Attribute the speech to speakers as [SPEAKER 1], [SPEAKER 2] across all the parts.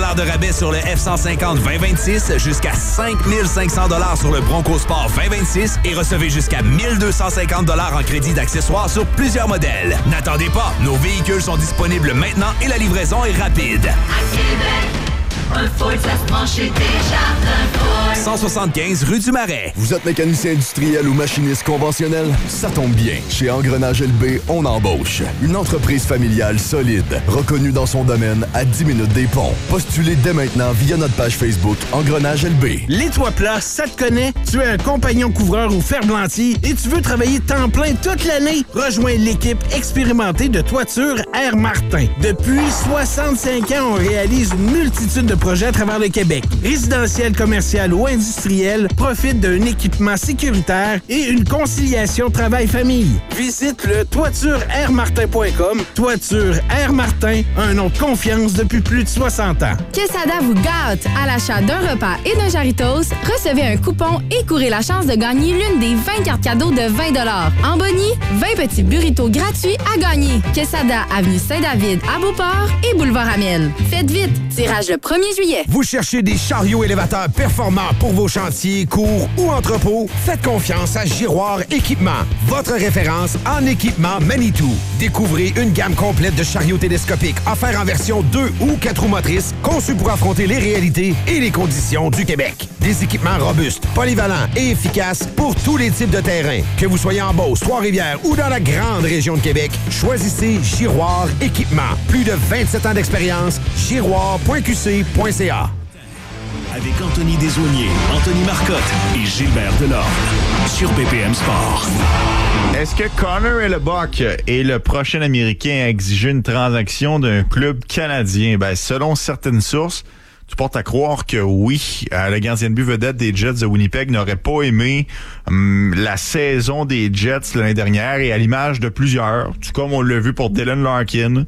[SPEAKER 1] de rabais sur le F-150 2026, jusqu'à 5 500 $ sur le Bronco Sport 2026 et recevez jusqu'à 1 250 $ en crédit d'accessoires sur plusieurs modèles. N'attendez pas, nos véhicules sont disponibles maintenant et la livraison est rapide.
[SPEAKER 2] À Québec, un Ford, ça se prend chez Desjardins Ford.
[SPEAKER 1] 175 rue du Marais.
[SPEAKER 3] Vous êtes mécanicien industriel ou machiniste conventionnel? Ça tombe bien. Chez Engrenage LB, on embauche. Une entreprise familiale solide, reconnue dans son domaine à 10 minutes des ponts. Postulez dès maintenant via notre page Facebook Engrenage LB.
[SPEAKER 4] Les toits plats, ça te connaît? Tu es un compagnon couvreur ou ferblantier et tu veux travailler temps plein toute l'année? Rejoins l'équipe expérimentée de Toiture Air Martin. Depuis 65 ans, on réalise une multitude de projets à travers le Québec. Résidentiel, commercial ou industriel, profite d'un équipement sécuritaire et une conciliation travail-famille. Visite le toitureairmartin.com. Toiture Air Martin, un nom de confiance depuis plus de 60 ans.
[SPEAKER 5] Quesada vous gâte. À l'achat d'un repas et d'un Jarritos, recevez un coupon et courez la chance de gagner l'une des 20 cartes cadeaux de 20 $. En boni, 20 petits burritos gratuits à gagner. Quesada, avenue Saint-David à Beauport et boulevard Amiel. Faites vite, tirage le 1er juillet.
[SPEAKER 6] Vous cherchez des chariots élévateurs performants pour vos chantiers, cours ou entrepôts? Faites confiance à Giroir Équipement, votre référence en équipement Manitou. Découvrez une gamme complète de chariots télescopiques offerts en version 2 ou 4 roues motrices, conçus pour affronter les réalités et les conditions du Québec. Des équipements robustes, polyvalents et efficaces pour tous les types de terrains. Que vous soyez en Beauce, Trois-Rivières ou dans la grande région de Québec, choisissez Giroir Équipement. Plus de 27 ans d'expérience, giroir.qc.ca.
[SPEAKER 7] Avec Anthony Desaulniers, Anthony Marcotte et Gilbert Delorme sur BPM Sport.
[SPEAKER 8] Est-ce que Connor Hellebuyck est le prochain Américain à exiger une transaction d'un club canadien? Ben, selon certaines sources, tu portes à croire que oui. Le gardien de but vedette des Jets de Winnipeg n'aurait pas aimé la saison des Jets l'année dernière et à l'image de plusieurs, tout comme on l'a vu pour Dylan Larkin,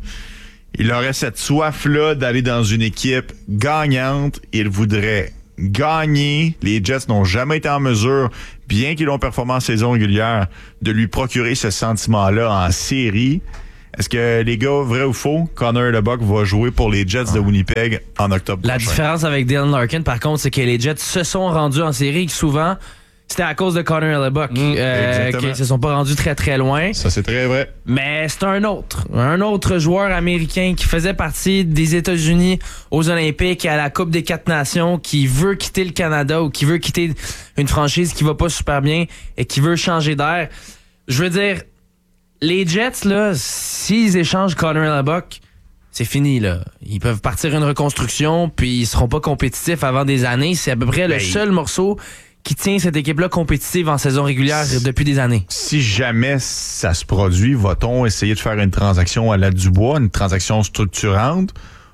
[SPEAKER 8] il aurait cette soif-là d'aller dans une équipe gagnante. Il voudrait gagner. Les Jets n'ont jamais été en mesure, bien qu'ils l'ont performé en saison régulière, de lui procurer ce sentiment-là en série. Est-ce que, les gars, vrai ou faux, Connor Hellebuyck va jouer pour les Jets de Winnipeg en octobre prochain?
[SPEAKER 9] La différence avec Dylan Larkin, par contre, c'est que les Jets se sont rendus en série souvent. C'était à cause de Connor Hellebuyck qu'ils se sont pas rendus très très loin.
[SPEAKER 8] Ça, c'est très vrai.
[SPEAKER 9] Mais c'est un autre joueur américain qui faisait partie des États-Unis aux Olympiques et à la Coupe des 4 Nations, qui veut quitter le Canada ou qui veut quitter une franchise qui va pas super bien et qui veut changer d'air. Je veux dire, les Jets, là, s'ils échangent Connor Hellebuyck, c'est fini, là. Ils peuvent partir une reconstruction, puis ils seront pas compétitifs avant des années. C'est à peu près le seul morceau qui tient cette équipe-là compétitive en saison régulière depuis des années.
[SPEAKER 8] Si jamais ça se produit, va-t-on essayer de faire une transaction à la Dubois, une transaction structurante,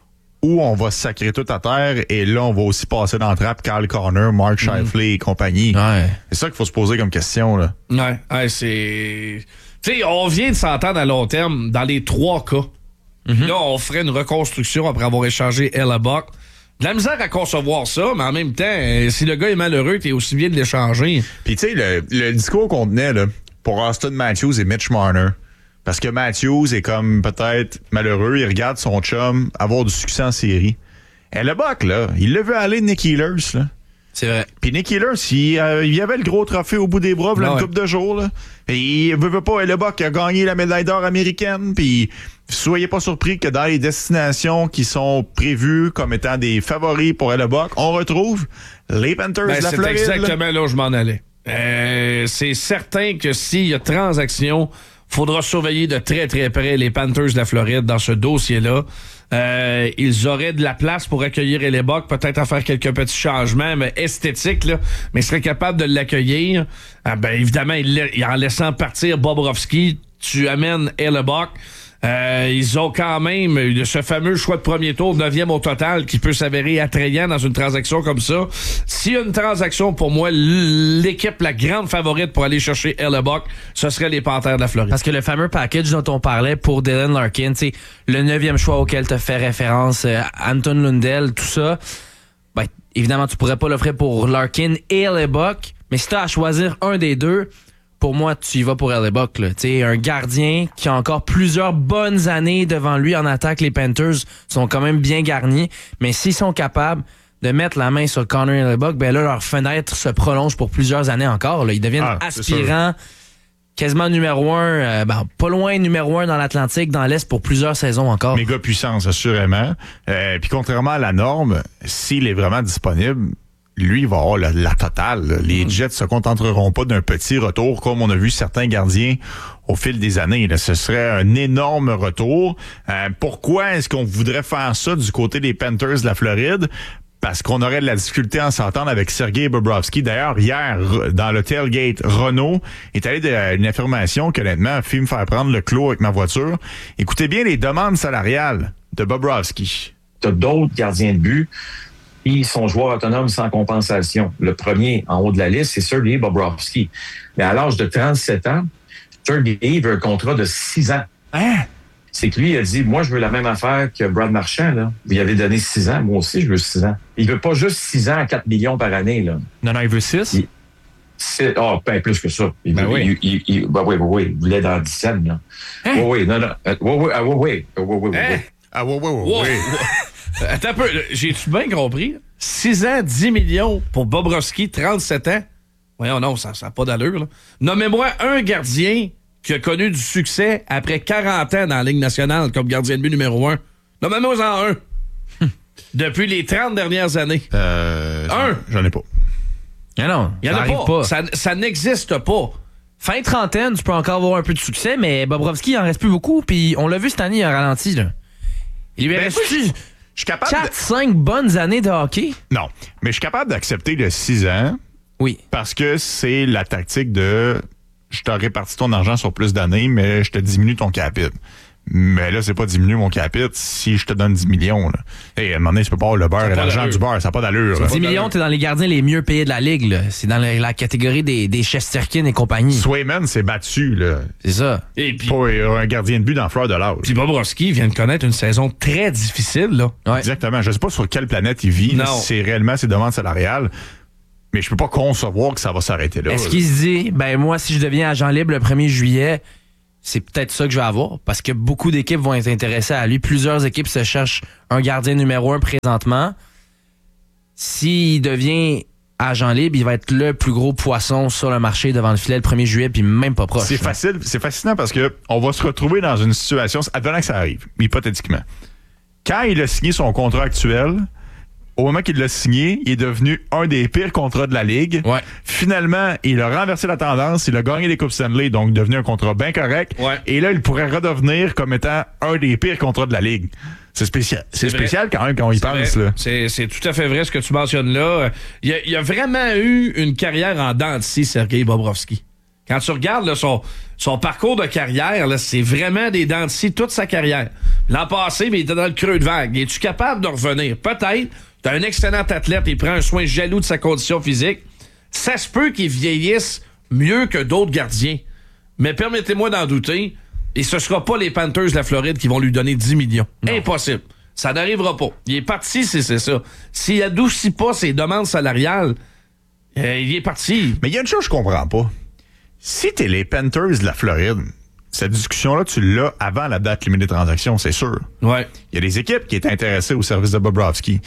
[SPEAKER 8] ou on va sacrer tout à terre et là, on va aussi passer dans la trappe Kyle Connor, Mark Scheifele et compagnie.
[SPEAKER 10] Ouais.
[SPEAKER 8] C'est ça qu'il faut se poser comme question, là.
[SPEAKER 10] Ouais, c'est... Tu sais, on vient de s'entendre à long terme dans les 3 cas. Là, on ferait une reconstruction après avoir échangé Hellebuyck. De la misère à concevoir ça, mais en même temps, si le gars est malheureux, t'es aussi bien de l'échanger.
[SPEAKER 8] Puis tu sais, le discours qu'on tenait là, pour Austin Matthews et Mitch Marner, parce que Matthews est comme peut-être malheureux, il regarde son chum avoir du succès en série. Hellebuyck, là, il l'a vu aller Nick Ehlers, là.
[SPEAKER 10] C'est vrai.
[SPEAKER 8] Puis Nick Ehlers, il y avait le gros trophée au bout des bras, une couple de jours, là. Et il veut pas, Hellebuyck a gagné la médaille d'or américaine, puis soyez pas surpris que dans les destinations qui sont prévues comme étant des favoris pour Hellebuyck, on retrouve les Panthers de la Floride.
[SPEAKER 10] C'est exactement là où je m'en allais. C'est certain que s'il y a transaction, faudra surveiller de très très près les Panthers de la Floride dans ce dossier-là. Ils auraient de la place pour accueillir Hellebuyck, peut-être à faire quelques petits changements mais esthétiques, là, mais seraient capables de l'accueillir. Ben évidemment, en laissant partir Bobrovsky, tu amènes Hellebuyck. Ils ont quand même ce fameux choix de premier tour, 9e au total, qui peut s'avérer attrayant dans une transaction comme ça. S'il y a une transaction, pour moi, l'équipe la grande favorite pour aller chercher Hellebuyck, ce serait les Panthers de la Floride.
[SPEAKER 9] Parce que le fameux package dont on parlait pour Dylan Larkin, le 9e choix auquel tu fait référence, Anton Lundell, tout ça, ben, évidemment, tu pourrais pas l'offrir pour Larkin et Hellebuyck, mais si tu as à choisir un des deux, pour moi, tu y vas pour Hellebuyck. Un gardien qui a encore plusieurs bonnes années devant lui en attaque. Les Panthers sont quand même bien garnis. Mais s'ils sont capables de mettre la main sur Connor Hellebuyck, ben là, leur fenêtre se prolonge pour plusieurs années encore. Là. Ils deviennent aspirants, quasiment numéro 1, pas loin numéro 1 dans l'Atlantique, dans l'Est pour plusieurs saisons encore.
[SPEAKER 8] Méga puissance, assurément. Puis contrairement à la norme, s'il est vraiment disponible, lui, il va avoir la totale. Là. Les Jets se contenteront pas d'un petit retour comme on a vu certains gardiens au fil des années. Là. Ce serait un énorme retour. Pourquoi est-ce qu'on voudrait faire ça du côté des Panthers de la Floride? Parce qu'on aurait de la difficulté à s'entendre avec Sergei Bobrovsky. D'ailleurs, hier, dans le tailgate, Renault est allé d'une affirmation qu'honnêtement a fait me faire prendre le clos avec ma voiture. Écoutez bien les demandes salariales de Bobrovsky.
[SPEAKER 11] Tu as d'autres gardiens de but qui sont joueurs autonomes sans compensation. Le premier en haut de la liste, c'est Sergei Bobrovsky. Mais à l'âge de 37 ans, Sergei veut un contrat de 6 ans.
[SPEAKER 8] Hein?
[SPEAKER 11] C'est que lui, il a dit, moi, je veux la même affaire que Brad Marchand, là. Vous lui avez donné 6 ans. Moi aussi, je veux 6 ans. Il veut pas juste 6 ans à 4 millions par année, là.
[SPEAKER 8] Non, il veut 6?
[SPEAKER 11] Plus que ça. Il voulait dans 10 ans, là.
[SPEAKER 10] Hein?
[SPEAKER 11] Oui.
[SPEAKER 10] Attends un peu, j'ai-tu bien compris? 6 ans, 10 millions pour Bobrovsky, 37 ans? Voyons, non, ça n'a pas d'allure, là. Nommez-moi un gardien qui a connu du succès après 40 ans dans la Ligue nationale comme gardien de but numéro 1. Nommez-moi-en un. Depuis les 30 dernières années.
[SPEAKER 8] J'en ai pas.
[SPEAKER 9] Non,
[SPEAKER 10] il y en a pas. Ça n'existe pas.
[SPEAKER 9] Fin trentaine, tu peux encore avoir un peu de succès, mais Bobrovsky, il en reste plus beaucoup. Puis on l'a vu cette année, il a ralenti. Là. Il lui reste
[SPEAKER 8] je suis capable
[SPEAKER 9] 4-5 bonnes années de hockey.
[SPEAKER 8] Non, mais je suis capable d'accepter le 6 ans.
[SPEAKER 9] Oui.
[SPEAKER 8] Parce que c'est la tactique de je te répartis ton argent sur plus d'années, mais je te diminue ton capite. Mais là, c'est pas diminuer mon capite si je te donne 10 millions. Là. Hey, à un moment donné, tu peux pas avoir le beurre et l'argent du beurre. Ça n'a pas d'allure.
[SPEAKER 9] 10 millions, t'es dans les gardiens les mieux payés de la Ligue. Là. C'est dans la catégorie des Shesterkin et compagnie.
[SPEAKER 8] Swayman s'est battu. Là.
[SPEAKER 9] C'est ça.
[SPEAKER 10] Et puis,
[SPEAKER 8] pour un gardien de but dans la fleur de l'âge.
[SPEAKER 10] Puis Bobrovsky vient de connaître une saison très difficile. Là.
[SPEAKER 9] Ouais.
[SPEAKER 8] Exactement. Je sais pas sur quelle planète il vit. Là, si c'est réellement ses demandes salariales. Mais je peux pas concevoir que ça va s'arrêter là.
[SPEAKER 9] Est-ce qu'il se dit, moi, si je deviens agent libre le 1er juillet, c'est peut-être ça que je vais avoir? Parce que beaucoup d'équipes vont être intéressées à lui. Plusieurs équipes se cherchent un gardien numéro 1 présentement. S'il devient agent libre, il va être le plus gros poisson sur le marché devant le filet le 1er juillet, puis même pas proche.
[SPEAKER 8] C'est fascinant parce que on va se retrouver dans une situation, advenant que ça arrive, hypothétiquement. Quand il a signé son contrat actuel, au moment qu'il l'a signé, il est devenu un des pires contrats de la Ligue.
[SPEAKER 10] Ouais.
[SPEAKER 8] Finalement, il a renversé la tendance, il a gagné les Coupes Stanley, donc devenu un contrat bien correct.
[SPEAKER 10] Ouais.
[SPEAKER 8] Et là, il pourrait redevenir comme étant un des pires contrats de la Ligue. C'est spécial. C'est spécial quand même quand on y pense. Là.
[SPEAKER 10] C'est tout à fait vrai ce que tu mentionnes là. Il a vraiment eu une carrière en dents de scie, Sergei Bobrovsky. Quand tu regardes là, son parcours de carrière, là, c'est vraiment des dents de scie toute sa carrière. L'an passé, il était dans le creux de vague. Es-tu capable de revenir? Peut-être. T'as un excellent athlète, il prend un soin jaloux de sa condition physique. Ça se peut qu'il vieillisse mieux que d'autres gardiens. Mais permettez-moi d'en douter, et ce sera pas les Panthers de la Floride qui vont lui donner 10 millions. Non. Impossible. Ça n'arrivera pas. Il est parti, c'est ça. S'il adoucit pas ses demandes salariales, il est parti.
[SPEAKER 8] Mais il y a une chose que je comprends pas. Si t'es les Panthers de la Floride, cette discussion-là, tu l'as avant la date limite des transactions, c'est sûr.
[SPEAKER 10] Ouais.
[SPEAKER 8] Il y a des équipes qui étaient intéressées au service de Bobrovsky.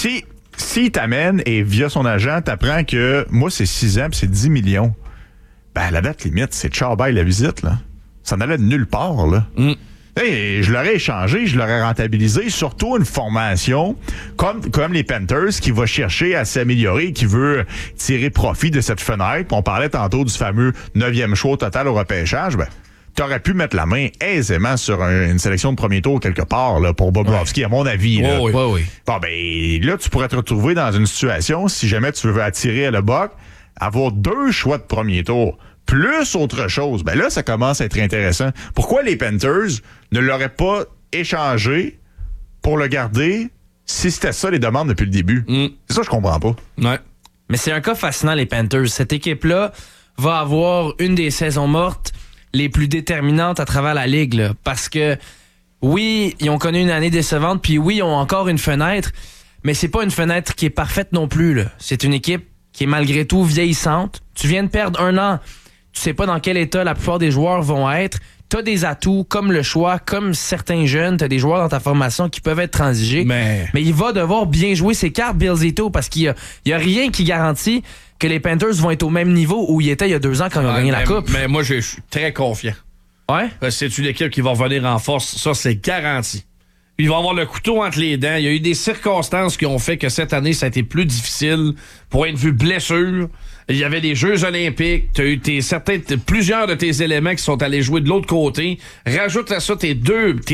[SPEAKER 8] Si t'amène et via son agent, t'apprends que moi, c'est 6 ans puis c'est 10 millions, la date limite, c'est ciao bye la visite, là. Ça n'allait de nulle part, là. Hey, je l'aurais échangé, je l'aurais rentabilisé, surtout une formation comme les Panthers qui va chercher à s'améliorer, qui veut tirer profit de cette fenêtre. On parlait tantôt du fameux 9e choix total au repêchage. T'aurais pu mettre la main aisément sur une sélection de premier tour quelque part là, pour Bobrovsky, à mon avis. Là.
[SPEAKER 10] Oui.
[SPEAKER 8] Bon, là, tu pourrais te retrouver dans une situation, si jamais tu veux attirer Hellebuyck, avoir 2 choix de premier tour, plus autre chose. Là, ça commence à être intéressant. Pourquoi les Panthers ne l'auraient pas échangé pour le garder si c'était ça les demandes depuis le début? C'est ça que je comprends pas.
[SPEAKER 10] Ouais.
[SPEAKER 9] Mais c'est un cas fascinant, les Panthers. Cette équipe-là va avoir une des saisons mortes les plus déterminantes à travers la Ligue, là, parce que oui, ils ont connu une année décevante, puis oui, ils ont encore une fenêtre, mais c'est pas une fenêtre qui est parfaite non plus. Là. C'est une équipe qui est malgré tout vieillissante. Tu viens de perdre 1 an. tu sais pas dans quel état la plupart des joueurs vont être. T'as des atouts comme le choix, comme certains jeunes, t'as des joueurs dans ta formation qui peuvent être transigés. Mais il va devoir bien jouer ses cartes, Bill Zito, parce qu'il y a rien qui garantit que les Panthers vont être au même niveau où ils étaient il y a 2 ans quand ils ont gagné la Coupe.
[SPEAKER 10] Mais moi, je suis très confiant.
[SPEAKER 9] Ouais?
[SPEAKER 10] C'est une équipe qui va revenir en force. Ça, c'est garanti. Ils vont avoir le couteau entre les dents. Il y a eu des circonstances qui ont fait que cette année, ça a été plus difficile. Point de vue blessure, il y avait les Jeux olympiques. Tu as eu plusieurs de tes éléments qui sont allés jouer de l'autre côté. Rajoute à ça tes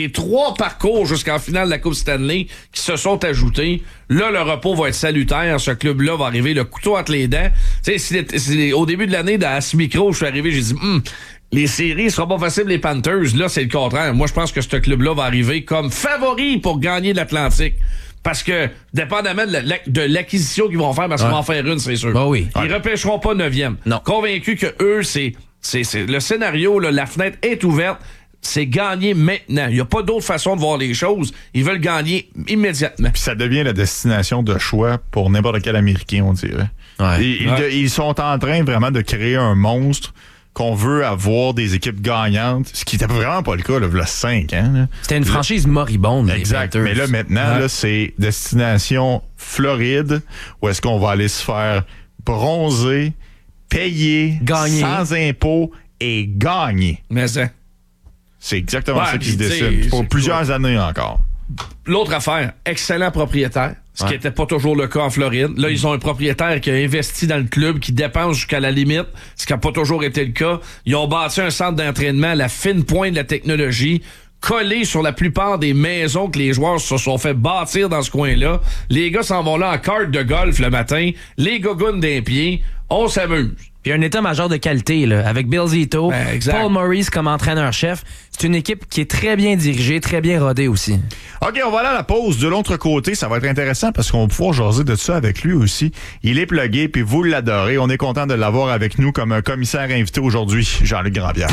[SPEAKER 10] 3 parcours jusqu'en finale de la Coupe Stanley qui se sont ajoutés. Là, le repos va être salutaire. Ce club-là va arriver le couteau entre les dents. Tu sais, au début de l'année, à ce micro, je suis arrivé, j'ai dit... les séries, ce sera pas facile les Panthers. Là, c'est le contraire. Moi, je pense que ce club-là va arriver comme favori pour gagner l'Atlantique. Parce que, dépendamment de l'acquisition qu'ils vont faire, parce qu'ils vont en faire une, c'est sûr.
[SPEAKER 9] Bah oui.
[SPEAKER 10] Ils repêcheront pas 9e.
[SPEAKER 9] Non.
[SPEAKER 10] Convaincus que eux, c'est le scénario, là, la fenêtre est ouverte. C'est gagner maintenant. Il n'y a pas d'autre façon de voir les choses. Ils veulent gagner immédiatement.
[SPEAKER 8] Puis ça devient la destination de choix pour n'importe quel Américain, on dirait.
[SPEAKER 9] Ouais.
[SPEAKER 8] Ils sont en train vraiment de créer un monstre qu'on veut avoir des équipes gagnantes, ce qui n'était vraiment pas le cas, là, il y a 5 ans. Là.
[SPEAKER 9] C'était une franchise moribonde.
[SPEAKER 8] Exact. Mais là, maintenant, là, c'est destination Floride, où est-ce qu'on va aller se faire bronzer, payer,
[SPEAKER 9] gagner,
[SPEAKER 8] sans impôts et gagner.
[SPEAKER 10] Mais ça.
[SPEAKER 8] C'est exactement ça qui se dessine. Pour plusieurs années encore.
[SPEAKER 10] L'autre affaire, excellent propriétaire. Ce qui n'était pas toujours le cas en Floride. Là, ils ont un propriétaire qui a investi dans le club, qui dépense jusqu'à la limite, ce qui n'a pas toujours été le cas. Ils ont bâti un centre d'entraînement à la fine pointe de la technologie, collé sur la plupart des maisons que les joueurs se sont fait bâtir dans ce coin-là. Les gars s'en vont là en carte de golf le matin, les gogoons d'un pied, on s'amuse.
[SPEAKER 9] Puis un état-major de qualité, là, avec Bill Zito, Paul Maurice comme entraîneur-chef. C'est une équipe qui est très bien dirigée, très bien rodée aussi.
[SPEAKER 8] OK, on va aller à la pause. De l'autre côté, ça va être intéressant parce qu'on va pouvoir jaser de ça avec lui aussi. Il est plugué, puis vous l'adorez. On est content de l'avoir avec nous comme un commissaire invité aujourd'hui, Jean-Luc Grandpierre.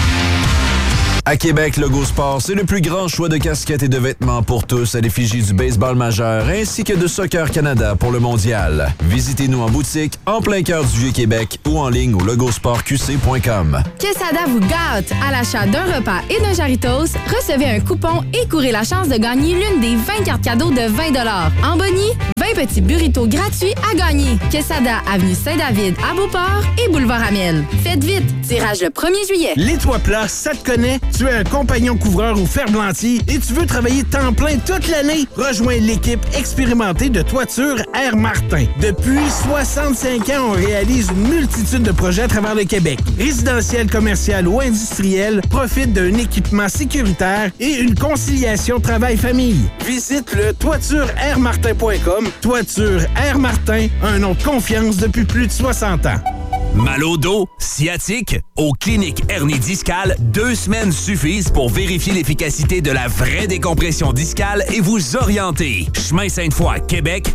[SPEAKER 12] À Québec, Logo Sport, c'est le plus grand choix de casquettes et de vêtements pour tous à l'effigie du baseball majeur ainsi que de Soccer Canada pour le mondial. Visitez-nous en boutique, en plein cœur du Vieux-Québec ou en ligne au logosportqc.com.
[SPEAKER 5] Quesada vous gâte! À l'achat d'un repas et d'un Jarritos, recevez un coupon et courez la chance de gagner l'une des 20 cartes cadeaux de 20 $. En bonnie, 20 petits burritos gratuits à gagner. Quesada, avenue Saint-David à Beauport et boulevard Amiel. Faites vite! Tirage le 1er juillet.
[SPEAKER 4] Les toits plats, ça te connaît? Tu es un compagnon couvreur ou ferblantier et tu veux travailler temps plein toute l'année? Rejoins l'équipe expérimentée de toiture Air Martin. Depuis 65 ans, on réalise une multitude de projets à travers le Québec. Résidentiel, commercial ou industriel, profite d'un équipement sécuritaire et une conciliation travail-famille. Visite le toitureairmartin.com. Toiture Air Martin, un nom de confiance depuis plus de 60 ans.
[SPEAKER 1] Mal au dos, sciatique? Aux cliniques hernie discale, 2 semaines suffisent pour vérifier l'efficacité de la vraie décompression discale et vous orienter. Chemin Sainte-Foy, Québec,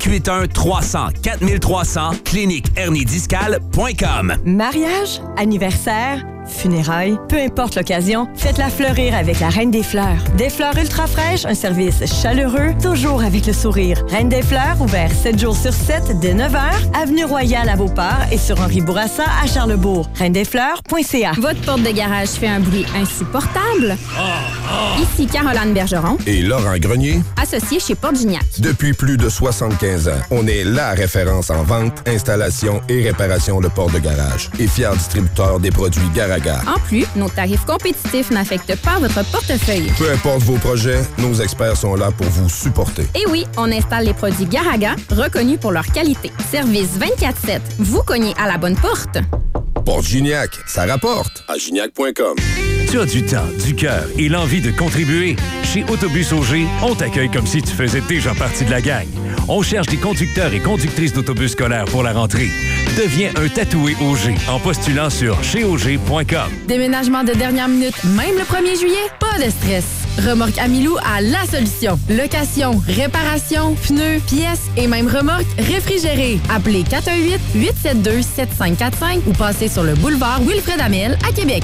[SPEAKER 1] 581-300-4300, cliniquehernidiscale.com.
[SPEAKER 13] Mariage, anniversaire, funérailles, peu importe l'occasion, faites-la fleurir avec la Reine des Fleurs. Des fleurs ultra fraîches, un service chaleureux, toujours avec le sourire. Reine des Fleurs, ouvert 7 jours sur 7 dès 9h, avenue Royale à Beauport et sur Henri Bourassa à Charlesbourg. reindesfleurs.ca.
[SPEAKER 5] Votre porte de garage fait un bruit insupportable? Ici Caroline Bergeron
[SPEAKER 14] et Laurent Grenier,
[SPEAKER 5] associé chez Porte Gignac.
[SPEAKER 14] Depuis plus de 75 ans, on est la référence en vente, installation et réparation de portes de garage et fier distributeur des produits Garaga.
[SPEAKER 5] En plus, nos tarifs compétitifs n'affectent pas votre portefeuille.
[SPEAKER 14] Peu importe vos projets, nos experts sont là pour vous supporter.
[SPEAKER 5] Et oui, on installe les produits Garaga, reconnus pour leur qualité. Service 24/7. Vous cognez à la bonne porte.
[SPEAKER 14] Porte Gignac, ça rapporte. À gignac.com.
[SPEAKER 15] Tu as du temps, du cœur et l'envie de contribuer? Chez Autobus Auger, on t'accueille comme si tu faisais déjà partie de la gang. On cherche des conducteurs et conductrices d'autobus scolaires pour la rentrée. Deviens un tatoué Auger en postulant sur cheauger.com.
[SPEAKER 5] Déménagement de dernière minute, même le 1er juillet? Pas de stress. Remorque Amilou a la solution. Location, réparation, pneus, pièces et même remorque réfrigérée. Appelez 418-872-7545 ou passez sur le boulevard Wilfred Amel à Québec.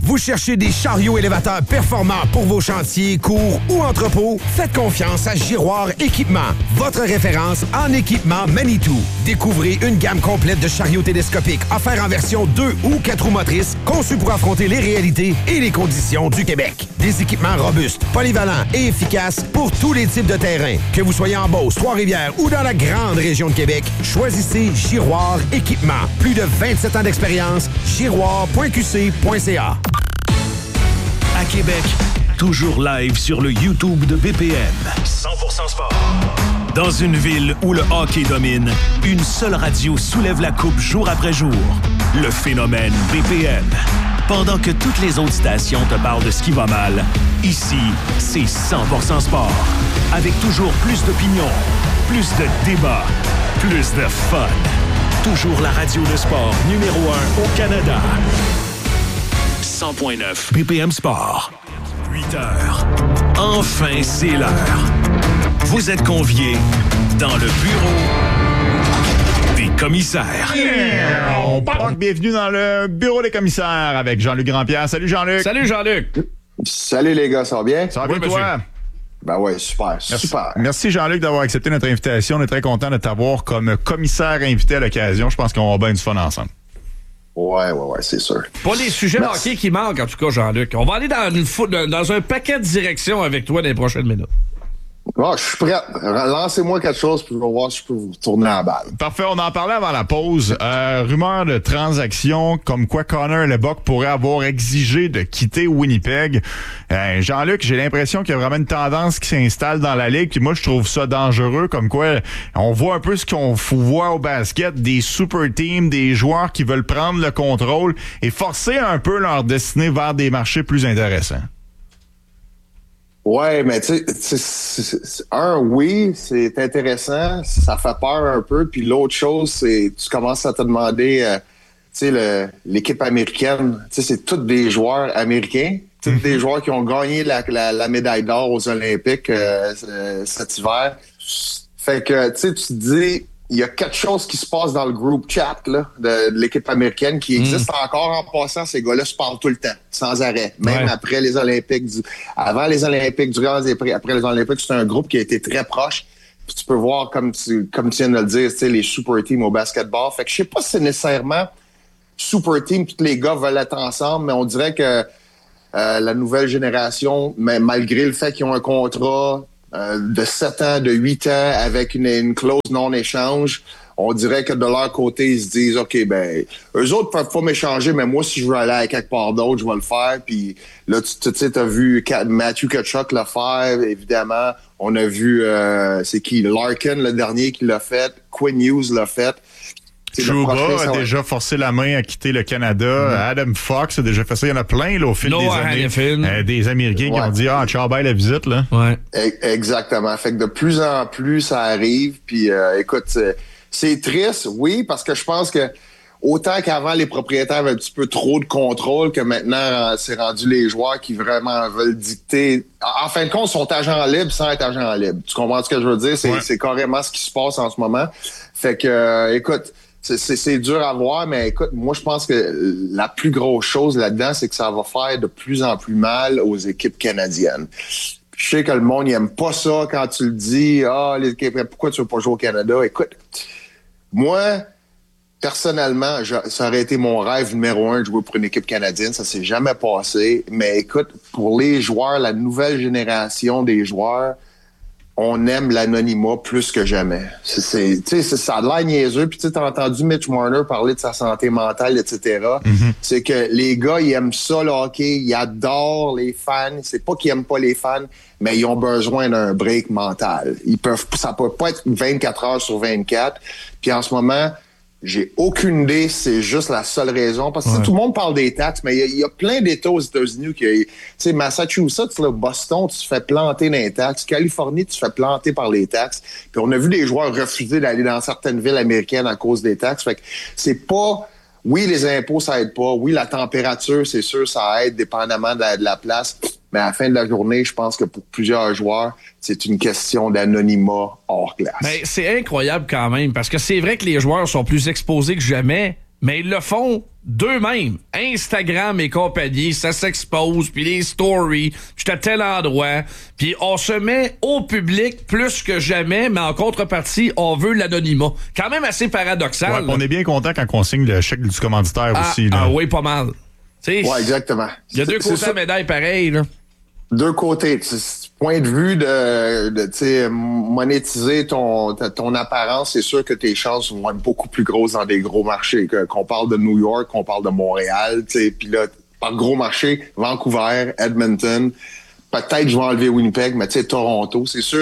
[SPEAKER 6] Vous cherchez des chariots élévateurs performants pour vos chantiers, cours ou entrepôts? Faites confiance à Giroir Équipement, votre référence en équipement Manitou. Découvrez une gamme complète de chariots télescopiques offerts en version 2 ou 4 roues motrices, conçus pour affronter les réalités et les conditions du Québec. Des équipements robustes, polyvalents et efficaces pour tous les types de terrains. Que vous soyez en Beauce, Trois-Rivières ou dans la grande région de Québec, choisissez Giroir Équipement. Plus de 27 ans d'expérience, giroir.qc.ca.
[SPEAKER 7] À Québec, toujours live sur le YouTube de BPM. 100% sport. Dans une ville où le hockey domine, une seule radio soulève la coupe jour après jour. Le phénomène BPM. Pendant que toutes les autres stations te parlent de ce qui va mal, ici, c'est 100% sport. Avec toujours plus d'opinions, plus de débats, plus de fun. Toujours la radio de sport numéro 1 au Canada. 100.9 BPM Sport. 8 heures. Enfin, c'est l'heure. Vous êtes conviés dans le bureau des commissaires.
[SPEAKER 8] Bienvenue dans le bureau des commissaires avec Jean-Luc Grandpierre. Salut Jean-Luc.
[SPEAKER 10] Salut Jean-Luc.
[SPEAKER 16] Salut les gars, ça va bien?
[SPEAKER 8] Ça va bien, toi?
[SPEAKER 16] Ben ouais, super, super.
[SPEAKER 8] Merci Jean-Luc d'avoir accepté notre invitation. On est très content de t'avoir comme commissaire invité à l'occasion. Je pense qu'on va avoir bien du fun ensemble.
[SPEAKER 16] Ouais, c'est sûr.
[SPEAKER 10] Pas les sujets hockey qui manquent, en tout cas, Jean-Luc. On va aller dans un paquet de directions avec toi dans les prochaines minutes.
[SPEAKER 16] Oh, je suis prêt. Lancez-moi quelque chose puis je vais voir si je peux vous tourner la balle.
[SPEAKER 8] Parfait, on en parlait avant la pause. Rumeur de transaction comme quoi Connor Lebock pourrait avoir exigé de quitter Winnipeg. Jean-Luc, j'ai l'impression qu'il y a vraiment une tendance qui s'installe dans la ligue. Puis moi, je trouve ça dangereux. Comme quoi, on voit un peu ce qu'on voit au basket, des super teams, des joueurs qui veulent prendre le contrôle et forcer un peu leur destinée vers des marchés plus intéressants.
[SPEAKER 16] Ouais, mais tu sais, oui, c'est intéressant, ça fait peur un peu. Puis l'autre chose, c'est tu commences à te demander, tu sais, l'équipe américaine, tu sais, c'est tous des joueurs américains, tous des joueurs qui ont gagné la médaille d'or aux Olympiques cet hiver. Fait que, tu sais, tu te dis, il y a quelque chose qui se passe dans le group chat là, de l'équipe américaine qui existe encore en passant. Ces gars-là se parlent tout le temps, sans arrêt. Même après les Olympiques, avant les Olympiques, durant et après les Olympiques, c'est un groupe qui a été très proche. Puis tu peux voir, comme tu viens de le dire, tu sais, les super teams au basketball. Fait que je sais pas si c'est nécessairement super team, tous les gars veulent être ensemble, mais on dirait que la nouvelle génération, malgré le fait qu'ils ont un contrat de 7 ans, de 8 ans, avec une clause non-échange, on dirait que de leur côté, ils se disent, OK, ben, eux autres peuvent pas m'échanger, mais moi, si je veux aller à quelque part d'autre, je vais le faire. Puis là, tu sais, t'as vu Matthew Tkachuk le faire, évidemment. On a vu, c'est qui? Larkin, le dernier, qui l'a fait. Quinn Hughes l'a fait.
[SPEAKER 8] Trouba a déjà forcé la main à quitter le Canada. Adam Fox a déjà fait ça. Il y en a plein là, au fil des années. Des Américains qui ont dit « Ah, ciao, bye la visite. » là.
[SPEAKER 16] Ouais. Exactement. Fait que de plus en plus, ça arrive. Puis écoute, c'est triste, oui, parce que je pense que autant qu'avant, les propriétaires avaient un petit peu trop de contrôle, que maintenant, c'est rendu les joueurs qui vraiment veulent dicter. En fin de compte, ils sont agents libres sans être agents libres. Tu comprends ce que je veux dire? C'est carrément ce qui se passe en ce moment. Fait que, écoute, c'est dur à voir, mais écoute, moi, je pense que la plus grosse chose là-dedans, c'est que ça va faire de plus en plus mal aux équipes canadiennes. Je sais que le monde n'aime pas ça quand tu le dis. Ah, pourquoi tu veux pas jouer au Canada? Écoute, moi, personnellement, ça aurait été mon rêve numéro 1 de jouer pour une équipe canadienne. Ça s'est jamais passé. Mais écoute, pour les joueurs, la nouvelle génération des joueurs, on aime l'anonymat plus que jamais. Ça a l'air niaiseux. Puis tu as entendu Mitch Marner parler de sa santé mentale, etc. C'est que les gars, ils aiment ça, le hockey. Ils adorent les fans. C'est pas qu'ils aiment pas les fans, mais ils ont besoin d'un break mental. Ça peut pas être 24 heures sur 24. Puis en ce moment, j'ai aucune idée, c'est juste la seule raison. Parce que tout le monde parle des taxes, mais il y a plein d'États aux États-Unis qui, tu sais, Massachusetts, là, Boston, tu te fais planter dans les taxes. Californie, tu te fais planter par les taxes. Puis on a vu des joueurs refuser d'aller dans certaines villes américaines à cause des taxes. Fait que c'est pas... Oui, les impôts, ça aide pas. Oui, la température, c'est sûr, ça aide dépendamment de la place. Mais à la fin de la journée, je pense que pour plusieurs joueurs, c'est une question d'anonymat hors glace.
[SPEAKER 10] Ben, c'est incroyable quand même, parce que c'est vrai que les joueurs sont plus exposés que jamais, mais ils le font d'eux-mêmes, Instagram et compagnie, ça s'expose, puis les stories, j'étais à tel endroit, puis on se met au public plus que jamais, mais en contrepartie, on veut l'anonymat. Quand même assez paradoxal.
[SPEAKER 8] Ouais, on est bien content quand on signe le chèque du commanditaire aussi. Là.
[SPEAKER 10] Ah oui, pas mal.
[SPEAKER 16] Oui, exactement.
[SPEAKER 10] Il y a deux côtés à la médaille pareil, là.
[SPEAKER 16] Deux côtés. Point de vue de monétiser ton apparence, c'est sûr que tes chances vont être beaucoup plus grosses dans des gros marchés. Qu'on parle de New York, qu'on parle de Montréal, puis là, par gros marché, Vancouver, Edmonton, peut-être je vais enlever Winnipeg, mais tu sais, Toronto, c'est sûr,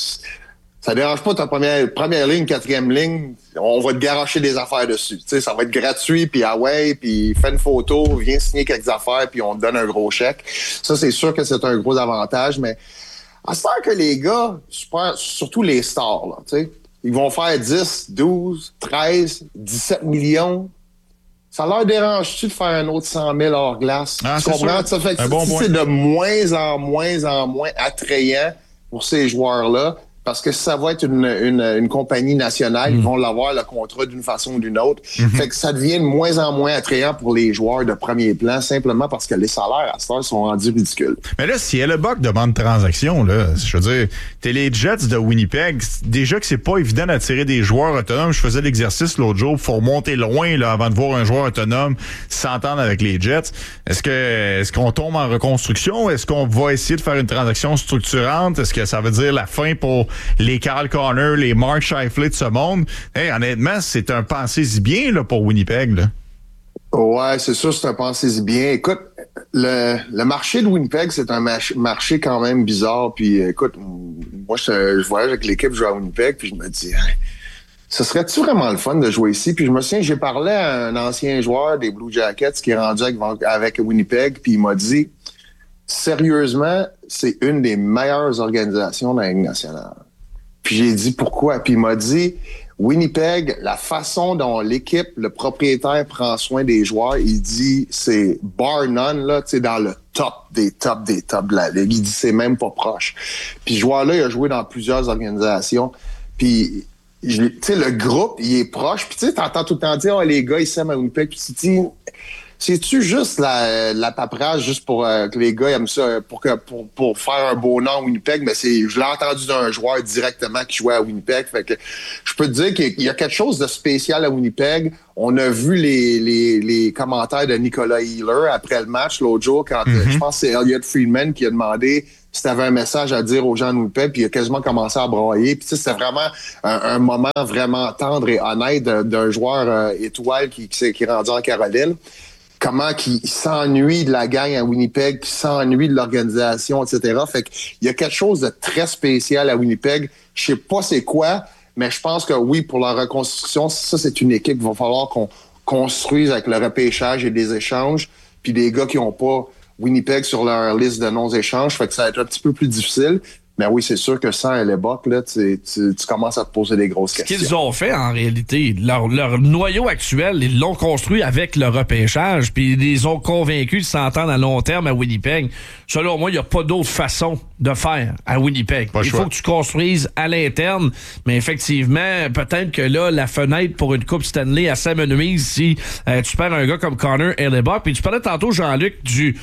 [SPEAKER 16] ça dérange pas ta première ligne, quatrième ligne, on va te garocher des affaires dessus. Tu sais, ça va être gratuit, puis puis fais une photo, viens signer quelques affaires, puis on te donne un gros chèque. Ça, c'est sûr que c'est un gros avantage, mais à ce temps que les gars, surtout les stars, là, tu sais, ils vont faire 10, 12, 13, 17 millions. Ça leur dérange-tu de faire un autre 100 000 hors glace? Tu comprends? Ça fait que c'est de moins en moins attrayant pour ces joueurs-là. Parce que ça va être une compagnie nationale, ils vont l'avoir le contrat d'une façon ou d'une autre. Fait que ça devient de moins en moins attrayant pour les joueurs de premier plan, simplement parce que les salaires à cette heure sont rendus ridicules.
[SPEAKER 8] Mais là, si Hellebuck demande transaction, là, je veux dire, t'es les Jets de Winnipeg, déjà que c'est pas évident d'attirer des joueurs autonomes. Je faisais l'exercice l'autre jour, faut remonter loin là avant de voir un joueur autonome s'entendre avec les Jets. Est-ce qu'on tombe en reconstruction? Est-ce qu'on va essayer de faire une transaction structurante? Est-ce que ça veut dire la fin pour les Carl Connor, les Mark Scheifele de ce monde? Hey, honnêtement, c'est un pensez-y bien là, pour Winnipeg. Là.
[SPEAKER 16] Ouais, c'est sûr, c'est un pensez-y bien. Écoute, le marché de Winnipeg, c'est un marché quand même bizarre. Puis écoute, moi, je voyage avec l'équipe, je joue à Winnipeg, puis je me dis, ce serait-tu vraiment le fun de jouer ici? Puis je me souviens, j'ai parlé à un ancien joueur des Blue Jackets qui est rendu avec Winnipeg, puis il m'a dit, sérieusement, c'est une des meilleures organisations de la Ligue nationale. Puis j'ai dit pourquoi. Puis il m'a dit, Winnipeg, la façon dont l'équipe, le propriétaire prend soin des joueurs, il dit, c'est bar none, là, tu sais, dans le top de la Ligue. Il dit, c'est même pas proche. Puis ce joueur-là, il a joué dans plusieurs organisations. Puis, tu sais, le groupe, il est proche. Puis tu sais, t'entends tout le temps dire, les gars, ils s'aiment à Winnipeg. Puis tu te dis, c'est-tu juste la paperasse juste pour que les gars aiment ça, pour faire un beau nom à Winnipeg? Mais je l'ai entendu d'un joueur directement qui jouait à Winnipeg. Fait que je peux te dire qu'il y a quelque chose de spécial à Winnipeg. On a vu les commentaires de Nicolas Heeler après le match l'autre jour quand je pense que c'est Elliot Friedman qui a demandé si t'avais un message à dire aux gens de Winnipeg, puis il a quasiment commencé à brailler. Puis c'était vraiment un moment vraiment tendre et honnête d'un joueur étoile qui est rendu en Caroline. Comment qu'il s'ennuie de la gang à Winnipeg, qui s'ennuie de l'organisation, etc. Fait qu'il y a quelque chose de très spécial à Winnipeg. Je sais pas c'est quoi, mais je pense que oui, pour la reconstruction, ça, c'est une équipe qu'il va falloir qu'on construise avec le repêchage et des échanges, puis des gars qui n'ont pas Winnipeg sur leur liste de non-échanges. Fait que ça va être un petit peu plus difficile. Mais oui, c'est sûr que sans Hellebuck, là, tu commences à te poser des grosses questions.
[SPEAKER 10] Ce qu'ils ont fait, en réalité, leur noyau actuel, ils l'ont construit avec le repêchage, puis ils les ont convaincus de s'entendre à long terme à Winnipeg. Selon moi, il n'y a pas d'autre façon de faire à Winnipeg. Il faut que tu construises à l'interne, mais effectivement, peut-être que là, la fenêtre pour une Coupe Stanley, elle s'amenuise si tu perds un gars comme Connor Hellebuck. Puis tu parlais tantôt, Jean-Luc,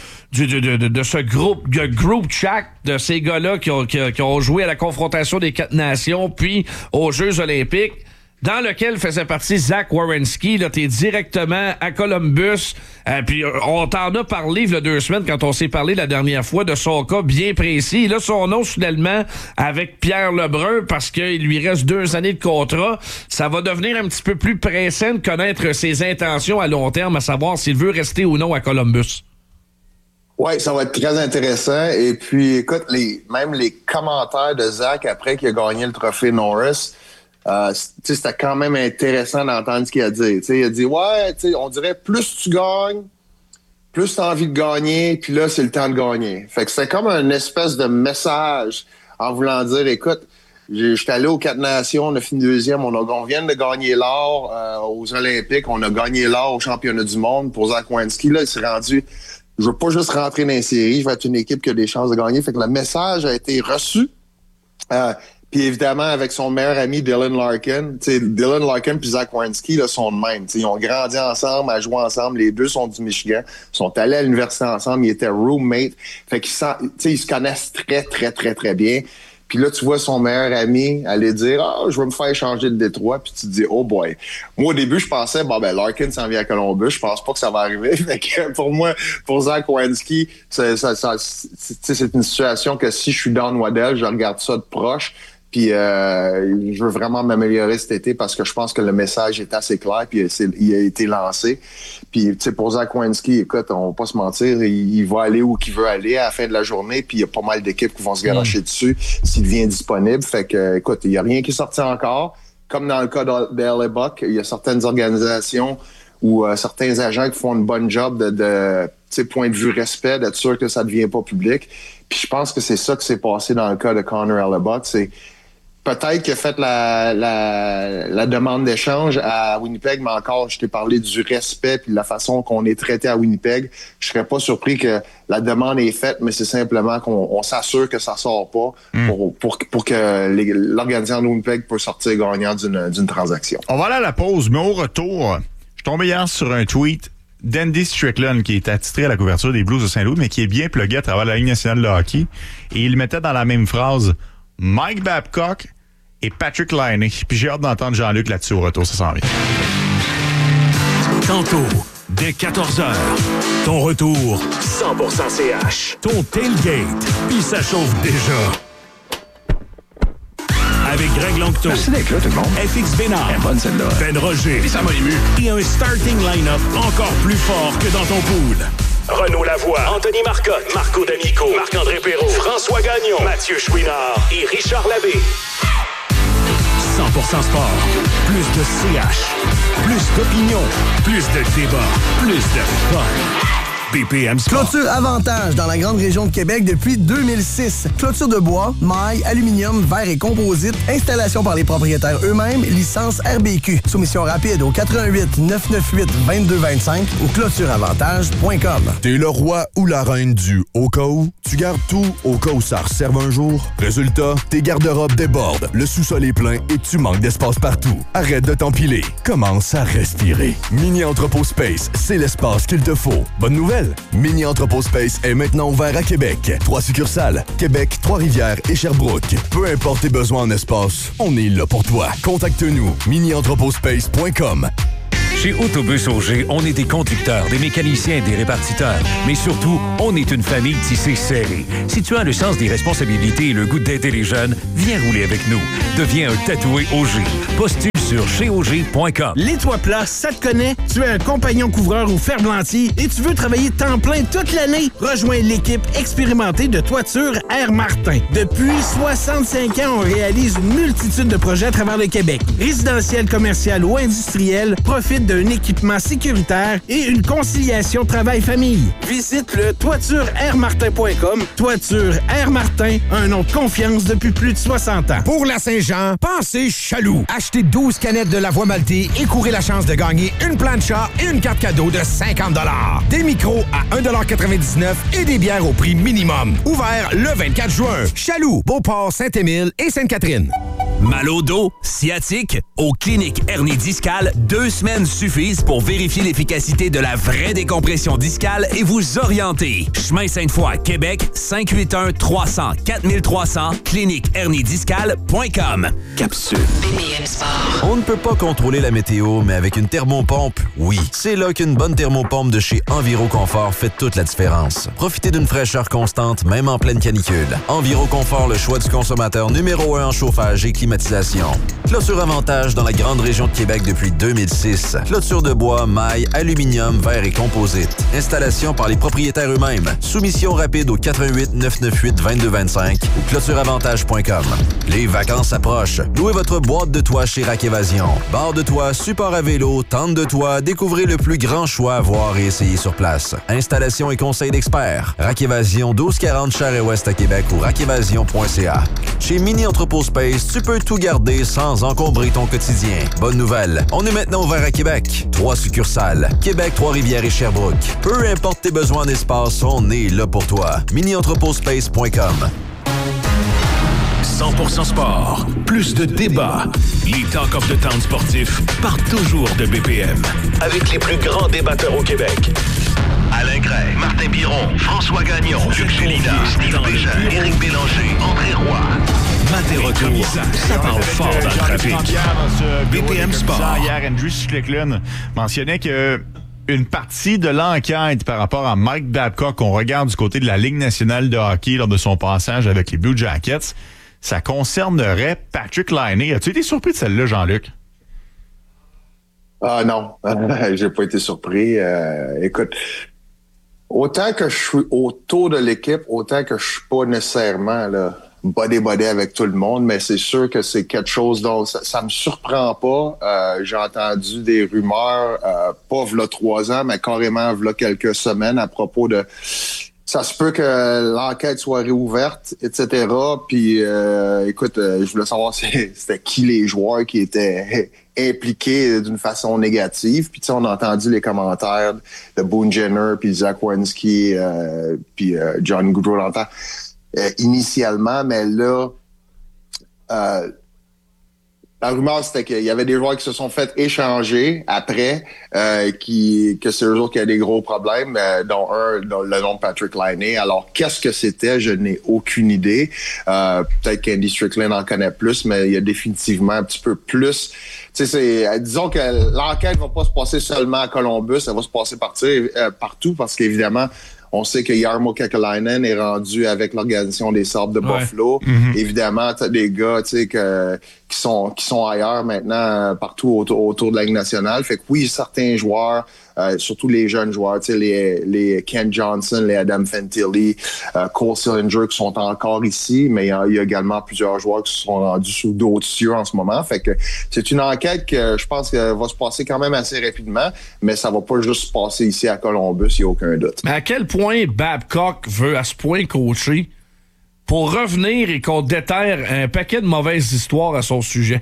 [SPEAKER 10] de ce group chat de ces gars-là qui ont joué à la confrontation des 4 nations, puis aux Jeux olympiques, dans lequel faisait partie Zach Werenski. Là, t'es directement à Columbus. Puis on t'en a parlé il y a 2 semaines quand on s'est parlé la dernière fois de son cas bien précis. Et là, son nom, soudainement, avec Pierre Lebrun, parce qu'il lui reste 2 années de contrat, ça va devenir un petit peu plus pressant de connaître ses intentions à long terme, à savoir s'il veut rester ou non à Columbus.
[SPEAKER 16] Oui, ça va être très intéressant. Et puis, écoute, même les commentaires de Zach après qu'il a gagné le trophée Norris, c'était quand même intéressant d'entendre ce qu'il a dit. Il a dit, on dirait plus tu gagnes, plus tu as envie de gagner, puis là, c'est le temps de gagner. Fait que c'est comme un espèce de message en voulant dire, écoute, j'étais allé aux 4 nations, on a fini 2e, on vient de gagner l'or aux Olympiques, on a gagné l'or au championnat du monde pour Zach Werenski. Là, il s'est rendu... Je veux pas juste rentrer dans les séries, je veux être une équipe qui a des chances de gagner. Fait que le message a été reçu. Puis Puis évidemment, avec son meilleur ami Dylan Larkin, Dylan Larkin puis Zach Werenski là, sont de même. T'sais, ils ont grandi ensemble, à jouer ensemble. Les deux sont du Michigan. Ils sont allés à l'université ensemble. Ils étaient roommates. Fait qu'ils ils se connaissent très, très, très, très bien. Puis là, tu vois son meilleur ami aller dire « je vais me faire échanger de Détroit. » Puis tu te dis « Oh boy. » Moi, au début, je pensais Larkin s'en vient à Columbus. Je pense pas que ça va arriver. Fait que pour moi, pour Zach Werenski, c'est une situation que si je suis dans Waddell, je regarde ça de proche. Puis je veux vraiment m'améliorer cet été parce que je pense que le message est assez clair puis il a été lancé. Puis pour Zach Werenski, écoute, on va pas se mentir, il va aller où qu'il veut aller à la fin de la journée, puis il y a pas mal d'équipes qui vont se garocher dessus s'il devient disponible. Fait que, écoute, il y a rien qui est sorti encore. Comme dans le cas de LA Buck, il y a certaines organisations ou certains agents qui font une bonne job de point de vue respect, d'être sûr que ça ne devient pas public. Puis je pense que c'est ça qui s'est passé dans le cas de Connor Hellebuyck. C'est peut-être qu'il a fait la demande d'échange à Winnipeg, mais encore, je t'ai parlé du respect puis de la façon qu'on est traité à Winnipeg. Je serais pas surpris que la demande est faite, mais c'est simplement qu'on s'assure que ça sort pas pour que l'organisation de Winnipeg peut sortir gagnant d'une transaction.
[SPEAKER 8] On va aller à la pause, mais au retour, je tombais hier sur un tweet d'Andy Strickland, qui est attitré à la couverture des Blues de Saint-Louis, mais qui est bien plugué à travers la Ligue nationale de hockey. Et il mettait dans la même phrase Mike Babcock et Patrick Laine. Puis j'ai hâte d'entendre Jean-Luc là-dessus au retour, ça s'en vient.
[SPEAKER 7] Tantôt, dès 14h, ton retour 100% CH. Ton tailgate, puis ça chauffe déjà. Avec Greg Longto.
[SPEAKER 17] Merci d'être là, tout le monde.
[SPEAKER 7] FX Bénard.
[SPEAKER 17] Elle est bonne, celle-là.
[SPEAKER 7] Ben Roger.
[SPEAKER 17] Et ça m'a ému.
[SPEAKER 7] Et un starting line-up encore plus fort que dans ton pool. Renaud Lavoie, Anthony Marcotte, Marco D'Amico, Marc-André Perrault, François Gagnon, Mathieu Chouinard et Richard Labbé. 100% sport. Plus de CH. Plus d'opinion. Plus de débat. Plus de fun. BPM Sport.
[SPEAKER 18] Clôture Avantage dans la grande région de Québec depuis 2006. Clôture de bois, maille, aluminium, verre et composite. Installation par les propriétaires eux-mêmes. Licence RBQ. Soumission rapide au 88 998 2225 ou clôtureavantage.com.
[SPEAKER 3] T'es le roi ou la reine du au cas où? Tu gardes tout au cas où ça resserve un jour? Résultat, tes garde-robes débordent, le sous-sol est plein et tu manques d'espace partout. Arrête de t'empiler. Commence à respirer. Mini Entrepôt Space, c'est l'espace qu'il te faut. Bonne nouvelle! Mini Entrepôt Space est maintenant ouvert à Québec. 3 succursales, Québec, Trois-Rivières et Sherbrooke. Peu importe tes besoins en espace, on est là pour toi. Contacte-nous, minientrepotspace.com.
[SPEAKER 15] Chez Autobus Auger, on est des conducteurs, des mécaniciens et des répartiteurs. Mais surtout, on est une famille tissée serrée. Si tu as le sens des responsabilités et le goût d'aider les jeunes, viens rouler avec nous. Deviens un tatoué Auger. Postule sur cheauger.com.
[SPEAKER 4] Les toits plats, ça te connaît? Tu es un compagnon couvreur ou ferblantier et tu veux travailler temps plein toute l'année? Rejoins l'équipe expérimentée de Toiture Air Martin. Depuis 65 ans, on réalise une multitude de projets à travers le Québec. Résidentiel, commercial ou industriel, profite d'un équipement sécuritaire et une conciliation travail-famille. Visite le toitureairmartin.com. Toiture Air Martin, un nom de confiance depuis plus de 60 ans.
[SPEAKER 6] Pour la Saint-Jean, pensez Chaloux. Achetez 12 canettes de la voie maltée et courez la chance de gagner une plancha et une carte cadeau de 50 $. Des micros à 1,99 $ et des bières au prix minimum. Ouvert le 24 juin. Chaloux, Beauport, Saint-Émile et Sainte-Catherine.
[SPEAKER 1] Mal au dos, sciatique, aux cliniques hernie discale, 2 semaines suffisent pour vérifier l'efficacité de la vraie décompression discale et vous orienter. Chemin Sainte-Foy, Québec, 581-300-4300, cliniquehernidiscale.com.
[SPEAKER 12] Capsule. On ne peut pas contrôler la météo, mais avec une thermopompe, oui. C'est là qu'une bonne thermopompe de chez Enviroconfort fait toute la différence. Profitez d'une fraîcheur constante, même en pleine canicule. Enviroconfort, le choix du consommateur numéro 1 en chauffage et climatisation. Clôture Avantage dans la grande région de Québec depuis 2006. Clôture de bois, maille, aluminium, verre et composite. Installation par les propriétaires eux-mêmes. Soumission rapide au 88 998 2225 ou clôtureavantage.com. Les vacances approchent. Louez votre boîte de toit chez Rack Évasion. Barre de toit, support à vélo, tente de toit, découvrez le plus grand choix à voir et essayer sur place. Installation et conseil d'experts. Rack Évasion, 1240 Charest-Ouest à Québec ou rackévasion.ca. Chez Mini Entrepôt Space, tu peux tout garder sans encombrer ton quotidien. Bonne nouvelle, on est maintenant ouvert à Québec. 3 succursales, Québec, Trois-Rivières et Sherbrooke. Peu importe tes besoins d'espace, on est là pour toi. minientrepotspace.com.
[SPEAKER 7] 100% sport, plus de débats. Les Talk of the Town sportifs partent toujours de BPM. Avec les plus grands débatteurs au Québec. Alain Gray, Martin Biron, François Gagnon, Luc Gélina, Steve Bégin, Éric Bélanger, André Roy. Maté retour, ça parle fort dans le trafic.
[SPEAKER 8] BPM Sport. Hier, Andrew Strickland mentionnait que une partie de l'enquête par rapport à Mike Babcock qu'on regarde du côté de la Ligue nationale de hockey lors de son passage avec les Blue Jackets, ça concernerait Patrick Laine. As-tu été surpris de celle-là, Jean-Luc?
[SPEAKER 16] Ah non, j'ai pas été surpris. Écoute, autant que je suis autour de l'équipe, autant que je suis pas nécessairement là body avec tout le monde, mais c'est sûr que c'est quelque chose dont ça me surprend pas. J'ai entendu des rumeurs, pas v'là 3 ans, mais carrément v'là quelques semaines à propos de ça se peut que l'enquête soit réouverte, etc. Puis, écoute, je voulais savoir c'était qui les joueurs qui étaient impliqués d'une façon négative. Puis, tu sais, on a entendu les commentaires de Boone Jenner, puis Zach Werenski, puis John Goodrow l'entend initialement, mais là, la rumeur, c'était qu'il y avait des joueurs qui se sont fait échanger après, que c'est eux autres qui avaient des gros problèmes, dont le nom de Patrick Laine. Alors, qu'est-ce que c'était? Je n'ai aucune idée. Peut-être qu'Andy Strickland en connaît plus, mais il y a définitivement un petit peu plus. Tu sais, disons que l'enquête va pas se passer seulement à Columbus, elle va se passer partout, parce qu'évidemment, on sait que Jarmo Kekalainen est rendu avec l'organisation des Sabres de Buffalo. Mm-hmm. Évidemment, t'as des gars, tu sais, qui sont ailleurs maintenant, partout autour de la Ligue nationale. Fait que oui, certains joueurs, surtout les jeunes joueurs, tu sais, les Ken Johnson, les Adam Fantilli, Cole Sillinger qui sont encore ici, mais il y a également plusieurs joueurs qui se sont rendus sous d'autres cieux en ce moment. Fait que c'est une enquête que je pense que va se passer quand même assez rapidement, mais ça va pas juste se passer ici à Columbus, il n'y a aucun doute.
[SPEAKER 10] Mais à quel point Babcock veut à ce point coacher pour revenir et qu'on déterre un paquet de mauvaises histoires à son sujet?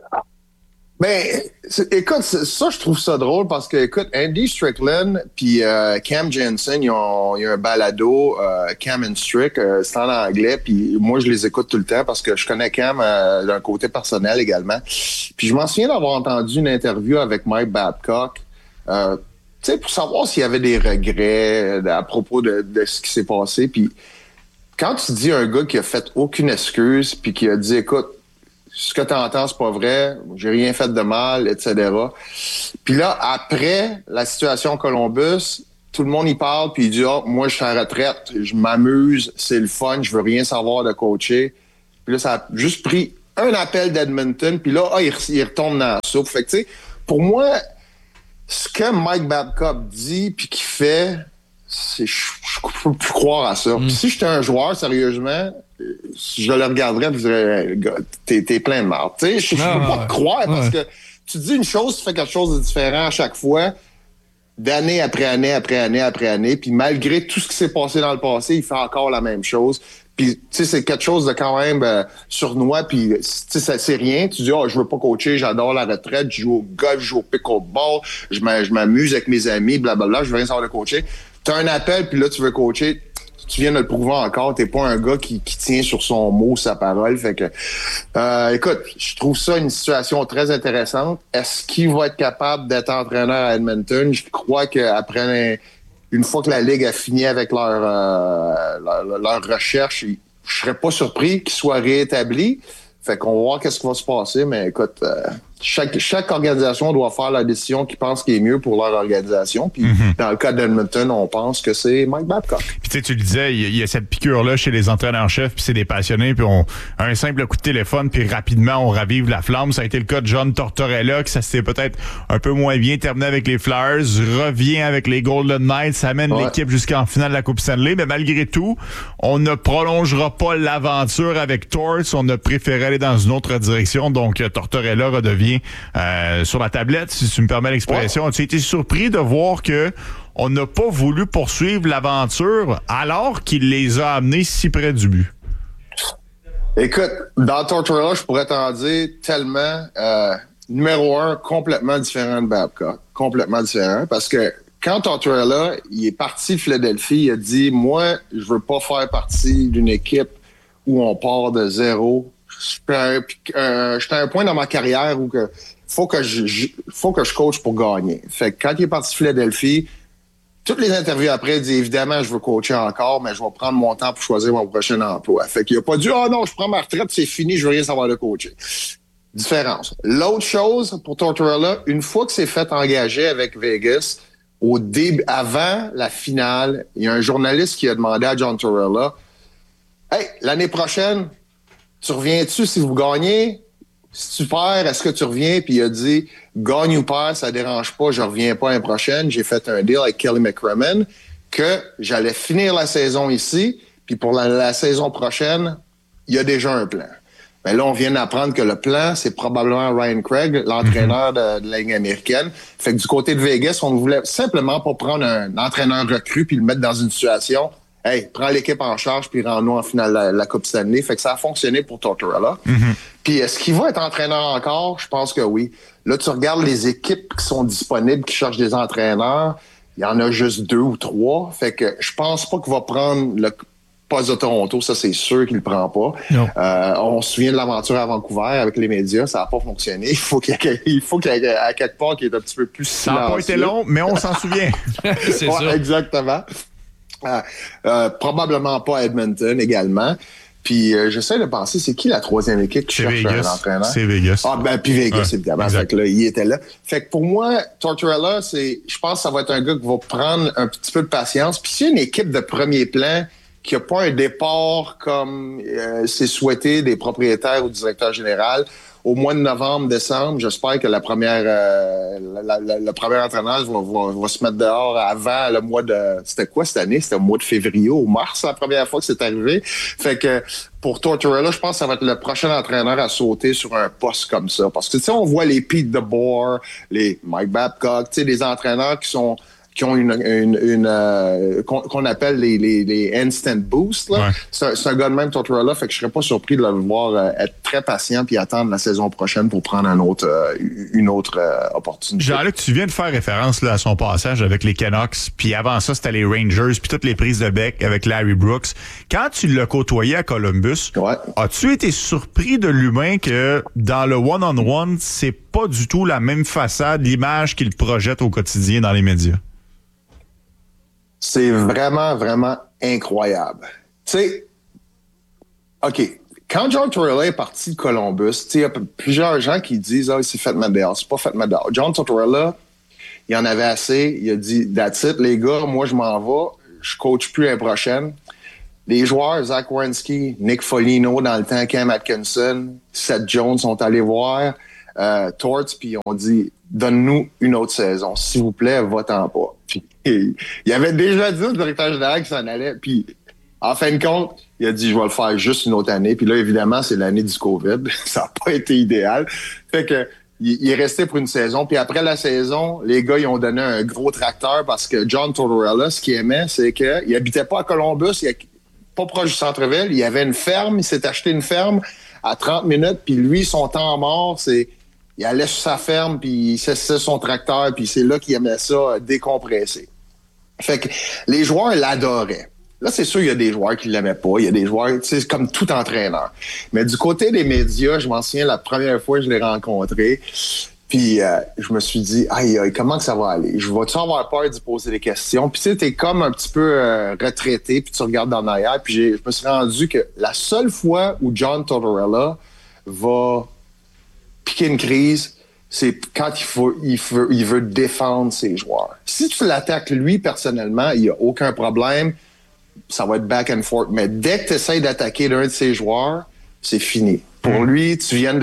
[SPEAKER 16] Ben, écoute, ça, je trouve ça drôle parce que, écoute, Andy Strickland puis Cam Janssen, ils ont un balado, Cam and Strick, c'est en anglais, puis moi, je les écoute tout le temps parce que je connais Cam d'un côté personnel également. Puis je m'en souviens d'avoir entendu une interview avec Mike Babcock, tu sais, pour savoir s'il y avait des regrets à propos de ce qui s'est passé. Puis quand tu dis un gars qui a fait aucune excuse puis qui a dit, écoute, ce que tu entends, c'est pas vrai, j'ai rien fait de mal, etc. Puis là, après la situation Columbus, tout le monde y parle, puis il dit, moi, je suis en retraite, je m'amuse, c'est le fun, je veux rien savoir de coacher. Puis là, ça a juste pris un appel d'Edmonton, puis là, il retombe dans la soupe. Fait que, tu sais, pour moi, ce que Mike Babcock dit puis qu'il fait, je peux plus croire à ça. Si j'étais un joueur, sérieusement, je le regarderais et je dirais, t'es plein de marde. Tu sais, je peux pas te croire parce que tu dis une chose, tu fais quelque chose de différent à chaque fois, d'année après année, après année, après année, puis malgré tout ce qui s'est passé dans le passé, il fait encore la même chose. Puis, tu sais, c'est quelque chose de quand même sournois, puis, tu sais, c'est rien. Tu dis, je veux pas coacher, j'adore la retraite, je joue au golf, je joue au pickleball, je m'amuse avec mes amis, blablabla, je veux rien savoir de coacher. T'as un appel, puis là, tu veux coacher, tu viens de le prouver encore, t'es pas un gars qui tient sur son mot, sa parole. Fait que, écoute, je trouve ça une situation très intéressante. Est-ce qu'il va être capable d'être entraîneur à Edmonton? Je crois qu'après, une fois que la Ligue a fini avec leur recherche, je serais pas surpris qu'il soit réétabli. Fait qu'on va voir qu'est-ce qui va se passer, mais écoute, chaque organisation doit faire la décision qu'ils pensent qui est mieux pour leur organisation. Puis dans le cas d'Edmonton, on pense que c'est Mike Babcock.
[SPEAKER 8] Puis tu sais, tu le disais, il y a cette piqûre-là chez les entraîneurs-chefs, puis c'est des passionnés, puis un simple coup de téléphone, puis rapidement, on ravive la flamme. Ça a été le cas de John Tortorella, que ça s'est peut-être un peu moins bien terminé avec les Flyers, revient avec les Golden Knights, ça amène l'équipe jusqu'en finale de la Coupe Stanley, mais malgré tout, on ne prolongera pas l'aventure avec Torts, on a préféré aller dans une autre direction, donc Tortorella redevient sur la tablette, si tu me permets l'expression. Tu as été surpris de voir que on n'a pas voulu poursuivre l'aventure alors qu'il les a amenés si près du but?
[SPEAKER 16] Écoute, dans Tortorella, je pourrais t'en dire tellement. Numéro 1, complètement différent de Babcock. Complètement différent. Parce que quand Tortorella, il est parti de Philadelphie, il a dit, moi, je veux pas faire partie d'une équipe où on part de zéro j'étais à un point dans ma carrière où que faut que je coach pour gagner. Fait que quand il est parti de Philadelphie, toutes les interviews après, il dit évidemment, je veux coacher encore, mais je vais prendre mon temps pour choisir mon prochain emploi. Fait qu'il a pas dit, non, je prends ma retraite, c'est fini, je veux rien savoir de coacher. Différence. L'autre chose pour Tortorella, une fois que c'est fait engager avec Vegas, au début, avant la finale, il y a un journaliste qui a demandé à John Tortorella, hey, l'année prochaine, tu reviens-tu si vous gagnez? Si tu perds, est-ce que tu reviens? Puis il a dit, gagne ou perds, ça dérange pas, je reviens pas l'année prochaine. J'ai fait un deal avec Kelly McCrimmon que j'allais finir la saison ici, puis pour la saison prochaine, il y a déjà un plan. Mais là, on vient d'apprendre que le plan, c'est probablement Ryan Craig, l'entraîneur de la Ligue américaine. Fait que du côté de Vegas, on ne voulait simplement pas prendre un entraîneur recru puis le mettre dans une situation, hey, prends l'équipe en charge puis rends-nous en finale la Coupe Stanley. Fait que ça a fonctionné pour Tortorella. Puis est-ce qu'il va être entraîneur encore? Je pense que oui. Là, tu regardes les équipes qui sont disponibles, qui cherchent des entraîneurs. Il y en a juste 2 ou 3. Fait que je pense pas qu'il va prendre le poste de Toronto. Ça, c'est sûr qu'il le prend pas. On se souvient de l'aventure à Vancouver avec les médias. Ça n'a pas fonctionné. Il faut qu'il y ait à quelque part qui est un petit peu plus silencieux.
[SPEAKER 8] Ça n'a pas été long, mais on s'en souvient.
[SPEAKER 16] C'est ça. Exactement. Probablement pas Edmonton également. Puis j'essaie de penser, c'est qui la troisième équipe qui cherche un entraîneur?
[SPEAKER 8] C'est Vegas.
[SPEAKER 16] Puis Vegas, évidemment. Fait que là, il était là. Fait que pour moi, Tortorella, je pense que ça va être un gars qui va prendre un petit peu de patience. Puis s'il y a une équipe de premier plan qui n'a pas un départ comme c'est souhaité des propriétaires ou du directeur général, au mois de novembre, décembre, j'espère que le premier entraîneur va se mettre dehors avant le mois de... C'était quoi cette année? C'était au mois de février ou mars, la première fois que c'est arrivé. Fait que pour Tortorella, je pense que ça va être le prochain entraîneur à sauter sur un poste comme ça. Parce que, tu sais, on voit les Pete DeBoer, les Mike Babcock, tu sais, des entraîneurs qui ont qu'on appelle les instant boost. Là. Ouais. C'est un gars de même, Tortorella, fait que je serais pas surpris de le voir être très patient puis attendre la saison prochaine pour prendre une autre opportunité.
[SPEAKER 8] Jean-Luc, tu viens de faire référence là, à son passage avec les Canucks, puis avant ça, c'était les Rangers, puis toutes les prises de bec avec Larry Brooks. Quand tu l'as côtoyé à Columbus, as-tu été surpris de l'humain que dans le one-on-one, c'est pas du tout la même façade, l'image qu'il projette au quotidien dans les médias?
[SPEAKER 16] C'est vraiment, vraiment incroyable. Tu sais, OK, quand John Tortorella est parti de Columbus, tu sais, il y a plusieurs gens qui disent « Ah, il s'est fait mettre dehors. » C'est pas fait mettre dehors. John Tortorella, il en avait assez. Il a dit « That's it, les gars, moi, je m'en vais. Je coach plus l'année prochaine. » Les joueurs, Zach Werenski, Nick Foligno, dans le temps, Cam Atkinson, Seth Jones sont allés voir Torts, puis ils ont dit « Donne-nous une autre saison. S'il vous plaît, va-t'en pas. » Puis il avait déjà dit au directeur général qu'il s'en allait. Puis, en fin de compte, il a dit, je vais le faire juste une autre année. Puis là, évidemment, c'est l'année du COVID. Ça n'a pas été idéal. Fait que il est resté pour une saison. Puis après la saison, les gars, ils ont donné un gros tracteur parce que John Tortorella, ce qu'il aimait, c'est qu'il habitait pas à Columbus, pas proche du centre-ville. Il avait une ferme. Il s'est acheté une ferme à 30 minutes. Puis lui, son temps mort, il allait sur sa ferme, puis il s'assisait son tracteur, puis c'est là qu'il aimait ça décompresser. Fait que les joueurs l'adoraient. Là, c'est sûr, il y a des joueurs qui l'aimaient pas. Il y a des joueurs, c'est comme tout entraîneur. Mais du côté des médias, je m'en souviens la première fois que je l'ai rencontré, puis je me suis dit, aïe, comment que ça va aller? Je vais-tu avoir peur d'y poser des questions? Puis tu sais, t'es comme un petit peu retraité, puis tu regardes dans l'arrière, puis je me suis rendu que la seule fois où John Tortorella va piquer une crise, c'est quand il veut défendre ses joueurs. Si tu l'attaques lui personnellement, il n'y a aucun problème. Ça va être back and forth. Mais dès que tu essaies d'attaquer l'un de ses joueurs, c'est fini. Pour lui, tu viens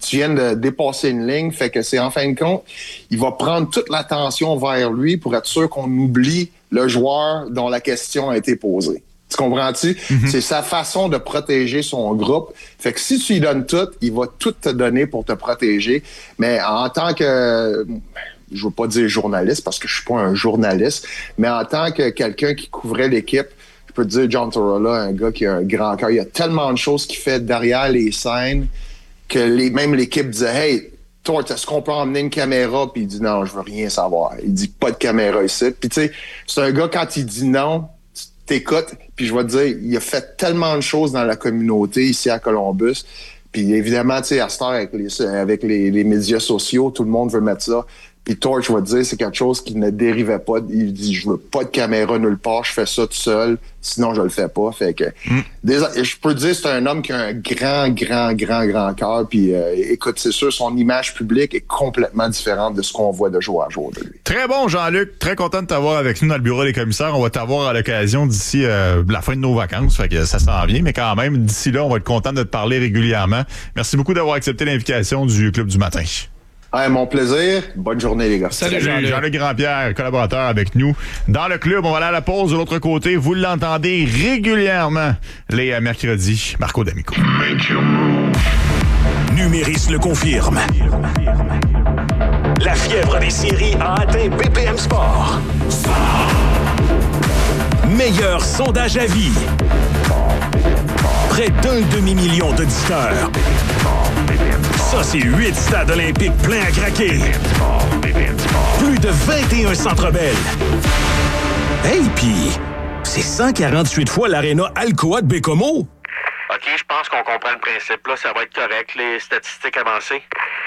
[SPEAKER 16] de dépasser une ligne, fait que c'est en fin de compte, il va prendre toute l'attention vers lui pour être sûr qu'on oublie le joueur dont la question a été posée. Tu comprends-tu? Mm-hmm. C'est sa façon de protéger son groupe. Fait que si tu lui donnes tout, il va tout te donner pour te protéger. Mais en tant que, je veux pas dire journaliste parce que je suis pas un journaliste, mais en tant que quelqu'un qui couvrait l'équipe, je peux te dire John Tortorella, un gars qui a un grand cœur. Il y a tellement de choses qu'il fait derrière les scènes que même l'équipe disait « Hey, Tort, est-ce qu'on peut emmener une caméra? » Puis il dit « Non, je veux rien savoir. » Il dit « Pas de caméra ici. » Puis tu sais, c'est un gars, quand il dit non, t'écoutes, puis je vais te dire, il a fait tellement de choses dans la communauté ici à Columbus. Puis évidemment, tu sais, à cette heure, avec les médias sociaux, tout le monde veut mettre ça. Puis Torch va te dire, c'est quelque chose qui ne dérivait pas. Il dit, je veux pas de caméra nulle part, je fais ça tout seul, sinon je le fais pas. Fait que, je peux te dire, c'est un homme qui a un grand cœur. Puis écoute, c'est sûr, son image publique est complètement différente de ce qu'on voit de jour à jour de lui.
[SPEAKER 8] Très bon, Jean-Luc. Très content de t'avoir avec nous dans le bureau des commissaires. On va t'avoir à l'occasion d'ici la fin de nos vacances. Fait que ça s'en vient. Mais quand même, d'ici là, on va être content de te parler régulièrement. Merci beaucoup d'avoir accepté l'invitation du Club du matin.
[SPEAKER 16] Ouais, mon plaisir. Bonne journée, les gars.
[SPEAKER 8] Salut Jean-Luc Grand-Pierre, collaborateur avec nous dans le club. On va aller à la pause de l'autre côté. Vous l'entendez régulièrement les mercredis. Marco D'Amico.
[SPEAKER 7] Numéris le confirme. La fièvre des séries a atteint BPM Sport. Meilleur sondage à vie. Près d'un demi-million d'auditeurs. Ça, c'est 8 stades olympiques pleins à craquer. Plus de 21 Centre Bell. Hey, pis c'est 148 fois l'aréna Alcoa de Bécomo.
[SPEAKER 17] OK, je pense qu'on comprend le principe. Là, ça va être correct, les statistiques avancées.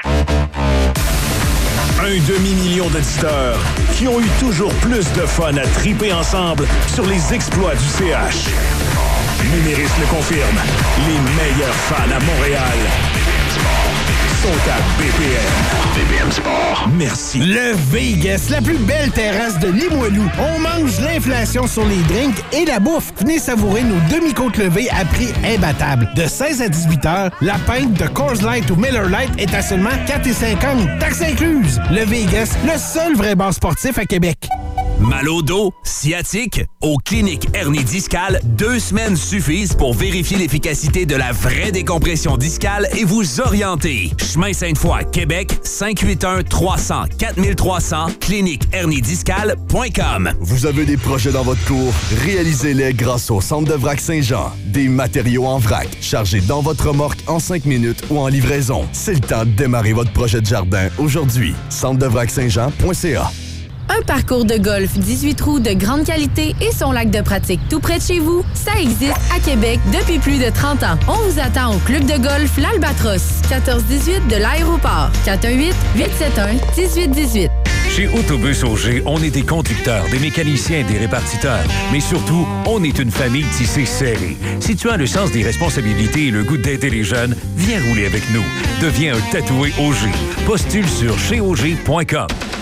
[SPEAKER 7] Un demi-million d'auditeurs qui ont eu toujours plus de fun à triper ensemble sur les exploits du CH. Numéris le confirme. Les meilleurs fans à Montréal sont à BPM Sport. Merci.
[SPEAKER 4] Le Vegas, la plus belle terrasse de Limoilou. On mange l'inflation sur les drinks et la bouffe. Venez savourer nos demi-côtes levées à prix imbattable. De 16 à 18 heures, la pinte de Coors Light ou Miller Lite est à seulement 4,50 $, taxes incluses. Le Vegas, le seul vrai bar sportif à Québec.
[SPEAKER 1] Mal au dos, sciatique, aux cliniques hernie discale, 2 semaines suffisent pour vérifier l'efficacité de la vraie décompression discale et vous orienter. Chemin Sainte-Foy, Québec, 581-300-4300, cliniqueherniediscale.com.
[SPEAKER 3] Vous avez des projets dans votre cour? Réalisez-les grâce au Centre de vrac Saint-Jean. Des matériaux en vrac, chargés dans votre remorque en 5 minutes ou en livraison. C'est le temps de démarrer votre projet de jardin aujourd'hui. centredevrac-saint-jean.ca.
[SPEAKER 5] Un parcours de golf 18 trous de grande qualité et son lac de pratique tout près de chez vous, ça existe à Québec depuis plus de 30 ans. On vous attend au club de golf L'Albatros, 1418 de l'aéroport, 418-871-1818.
[SPEAKER 15] Chez Autobus Auger, on est des conducteurs, des mécaniciens et des répartiteurs. Mais surtout, on est une famille tissée serrée. Si tu as le sens des responsabilités et le goût d'aider les jeunes, viens rouler avec nous. Deviens un tatoué Auger. Postule sur cheauger.com.